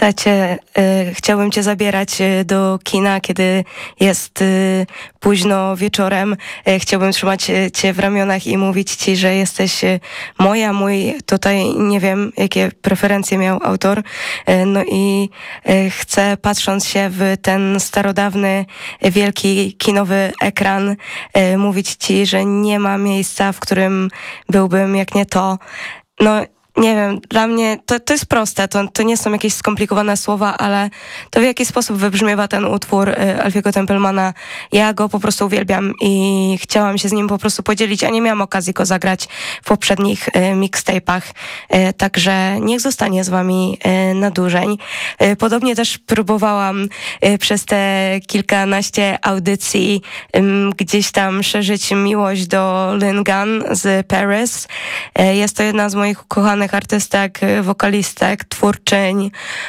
chciałbym cię zabierać do kina, kiedy jest późno wieczorem. Chciałbym trzymać cię w ramionach i mówić ci, że jesteś mój. Tutaj nie wiem, jakie preferencje miał autor. No i chcę, patrząc się w ten starodawny, wielki kinowy ekran, mówić ci, że nie ma miejsca, w którym byłbym jak nie to. No, nie wiem, dla mnie to jest proste, to nie są jakieś skomplikowane słowa, ale to w jaki sposób wybrzmiewa ten utwór Alfie'ego Templemana, ja go po prostu uwielbiam i chciałam się z nim po prostu podzielić, a nie miałam okazji go zagrać w poprzednich mixtape'ach, także niech zostanie z wami na dłużej. Podobnie też próbowałam przez te kilkanaście audycji gdzieś tam szerzyć miłość do Lynn Gunn z Paris. Jest to jedna z moich ukochanych artystek, wokalistek, twórczyń,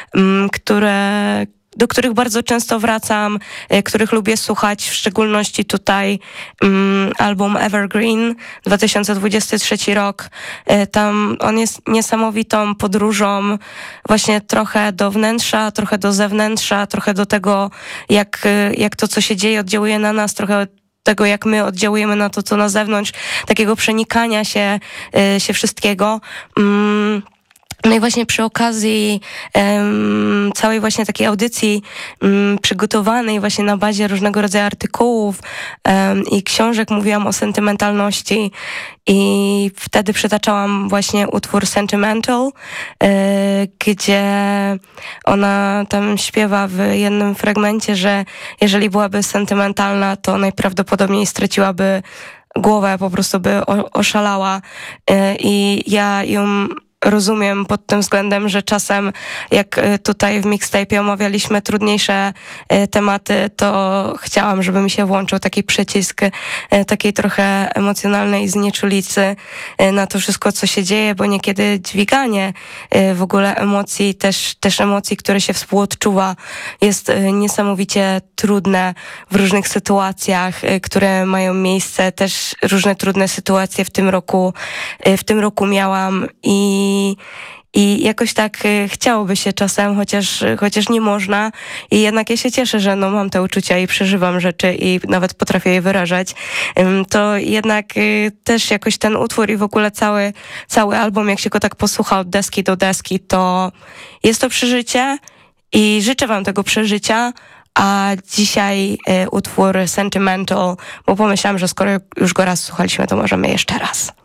do których bardzo często wracam, których lubię słuchać, w szczególności tutaj album Evergreen, 2023 rok. Tam on jest niesamowitą podróżą właśnie trochę do wnętrza, trochę do zewnętrza, trochę do tego, jak to, co się dzieje, oddziałuje na nas, trochę tego, jak my oddziałujemy na to, co na zewnątrz, takiego przenikania się wszystkiego. No i właśnie przy okazji całej właśnie takiej audycji przygotowanej właśnie na bazie różnego rodzaju artykułów i książek mówiłam o sentymentalności i wtedy przytaczałam właśnie utwór Sentimental, gdzie ona tam śpiewa w jednym fragmencie, że jeżeli byłaby sentymentalna, to najprawdopodobniej straciłaby głowę, po prostu by oszalała i ja ją rozumiem pod tym względem, że czasem jak tutaj w mixtape'ie omawialiśmy trudniejsze tematy, to chciałam, żeby mi się włączył taki przycisk takiej trochę emocjonalnej znieczulicy na to wszystko, co się dzieje, bo niekiedy dźwiganie w ogóle emocji, też emocji, które się współodczuwa, jest niesamowicie trudne w różnych sytuacjach, które mają miejsce. Też różne trudne sytuacje w tym roku miałam i jakoś tak chciałoby się czasem, chociaż nie można. I jednak ja się cieszę, że mam te uczucia i przeżywam rzeczy i nawet potrafię je wyrażać. To jednak też jakoś ten utwór i w ogóle cały album, jak się go tak posłucha od deski do deski, to jest to przeżycie i życzę wam tego przeżycia. A dzisiaj utwór Sentimental, bo pomyślałam, że skoro już go raz słuchaliśmy, to możemy jeszcze raz.